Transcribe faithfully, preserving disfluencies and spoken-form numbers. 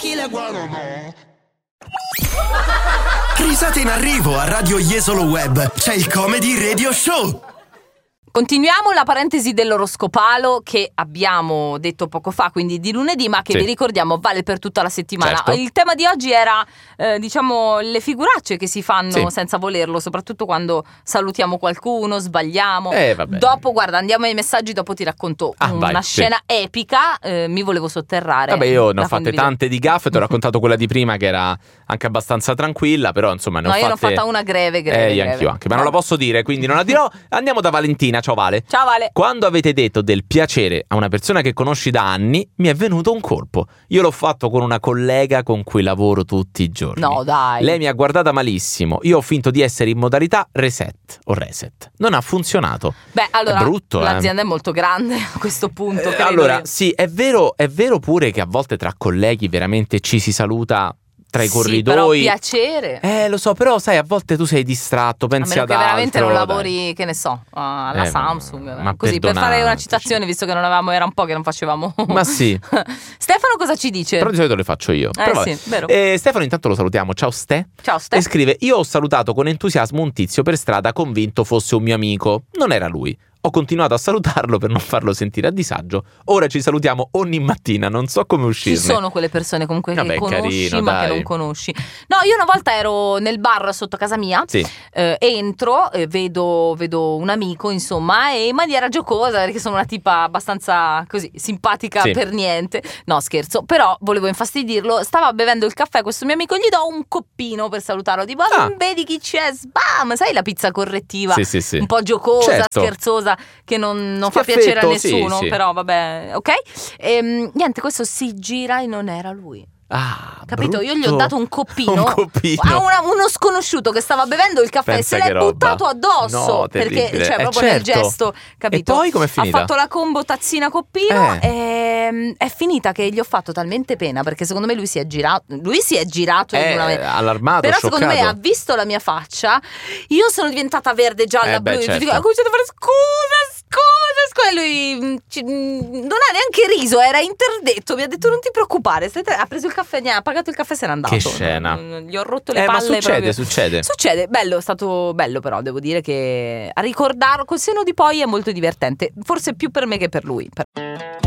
Risate in arrivo a Radio Jesolo Web. C'è il Comedy Radio Show. Continuiamo la parentesi dell'oroscopalo che abbiamo detto poco fa, quindi di lunedì, ma che sì. vi ricordiamo vale per tutta la settimana. Certo. Il tema di oggi era eh, diciamo le figuracce che si fanno sì. senza volerlo, soprattutto quando salutiamo qualcuno, sbagliamo. Eh, vabbè. Dopo, guarda, andiamo ai messaggi, dopo ti racconto Ah, una vai, scena sì. epica. eh, mi volevo sotterrare. Vabbè, io ne ho da fatte condividere. tante di gaffe, ti ho raccontato quella di prima che era anche abbastanza tranquilla, però insomma ne No, ho io fatte... ne ho fatta una greve, greve, Eh, io greve. anch'io anche, ma non la posso dire, quindi non la dirò. Andiamo da Valentina, ciao Vale. Ciao Vale. Quando avete detto del piacere a una persona che conosci da anni, mi è venuto un colpo. Io l'ho fatto con una collega con cui lavoro tutti i giorni. No, dai. Lei mi ha guardata malissimo. Io ho finto di essere in modalità reset o reset. Non ha funzionato. Beh, allora, è brutto, l'azienda eh. è molto grande a questo punto. Eh, credo allora, io. sì, è vero, è vero pure che a volte tra colleghi veramente ci si saluta tra i Sì, corridoi. però piacere. Eh, lo so, però sai, a volte tu sei distratto, A pensi meno ad che veramente altro, non dai. lavori, che ne so, alla Eh, Samsung. ma- ma così, per fare una perdonateci. citazione, visto che non avevamo, era un po' che non facevamo. Ma sì, Stefano cosa ci dice? però di solito le faccio io. Eh, Però vabbè. sì, vero. Eh, Stefano intanto lo salutiamo, ciao Ste. Ciao E Stefano. scrive: io ho salutato con entusiasmo un tizio per strada convinto fosse un mio amico. Non era lui. Ho continuato a salutarlo per non farlo sentire a disagio. Ora ci salutiamo ogni mattina, non so come Ci uscirne. sono quelle persone comunque Vabbè, che conosci carino, ma dai. che non conosci. No, io una volta ero nel bar sotto casa mia. Sì. Eh, entro, eh, vedo, vedo un amico, insomma, e in maniera giocosa, perché sono una tipa abbastanza così simpatica Sì. per niente. No, scherzo, però volevo infastidirlo. Stava bevendo il caffè, questo mio amico, gli do un coppino per salutarlo. Tipo, Ah. vedi chi c'è? Sbam! Sai la pizza correttiva? Sì, sì, sì. Un po' giocosa, Certo. scherzosa, che non, non fa Schiaffetto, piacere a nessuno, sì, sì. però vabbè, ok? Ehm, niente, questo si gira e non era lui. Ah, Capito? Io gli ho brutto. dato un coppino, Un coppino. a una- uno sconosciuto che stava bevendo il caffè Pensa e se che l'è roba. buttato addosso. No, perché, terribile. cioè, Eh, proprio nel certo. gesto, capito? E poi com'è finita? Ha fatto la combo tazzina coppino Eh. e mm, è finita che gli ho fatto talmente pena, perché secondo me lui si è girato. Lui si è girato Eh, in una allarmato, Però scioccato. secondo me ha visto la mia faccia. Io sono diventata verde, gialla, Eh, beh, blu. certo. Dico, ha cominciato a fare scusa, scusa, scusa. E lui mm, ci- mm, non ha neanche riso, era interdetto. Mi ha detto non ti preoccupare. stai te- Ha preso il caffè, ha pagato il caffè e se n'è andato. Che scena. Mm, Gli ho rotto le Eh, ma palle. succede, proprio. succede. Succede, bello, è stato bello, però devo dire che a ricordarlo col senno di poi è molto divertente. Forse più per me che per lui. Per-